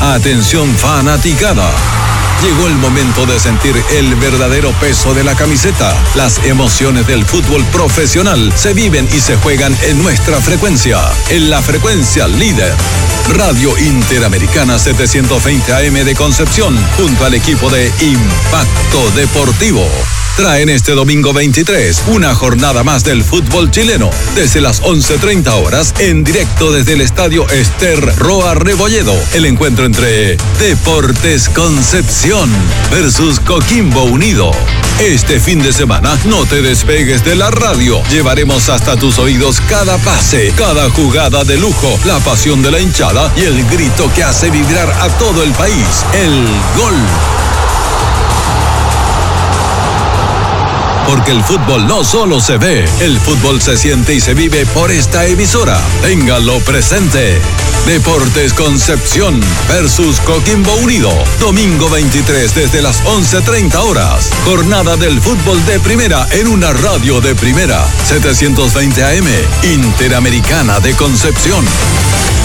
Atención fanaticada. Llegó el momento de sentir el verdadero peso de la camiseta. Las emociones del fútbol profesional se viven y se juegan en nuestra frecuencia, en la frecuencia líder. Radio Interamericana 720 AM de Concepción, junto al equipo de Impacto Deportivo. Traen este domingo 23 una jornada más del fútbol chileno, desde las 11:30 horas, en directo desde el estadio Ester Roa Rebolledo. El encuentro entre Deportes Concepción versus Coquimbo Unido. Este fin de semana no te despegues de la radio. Llevaremos hasta tus oídos cada pase, cada jugada de lujo, la pasión de la hinchada y el grito que hace vibrar a todo el país. El gol. Porque el fútbol no solo se ve, el fútbol se siente y se vive por esta emisora. Téngalo presente. Deportes Concepción versus Coquimbo Unido. Domingo 23 desde las 11:30 horas. Jornada del fútbol de primera en una radio de primera. 720 AM, Interamericana de Concepción.